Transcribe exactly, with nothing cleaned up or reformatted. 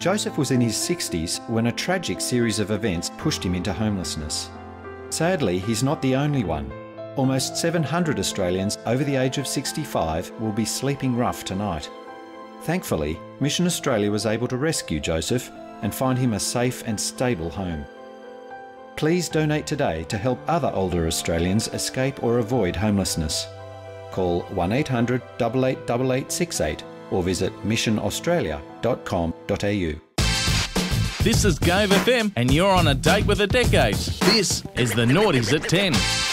Joseph was in his sixties when a tragic series of events pushed him into homelessness. Sadly, he's not the only one. Almost seven hundred Australians over the age of sixty-five will be sleeping rough tonight. Thankfully, Mission Australia was able to rescue Joseph and find him a safe and stable home. Please donate today to help other older Australians escape or avoid homelessness. Call one eight hundred, eight eight eight eight six eight or visit mission australia dot com dot a u. This is Gove F M and you're on a date with a decade. This is the Naughties at ten.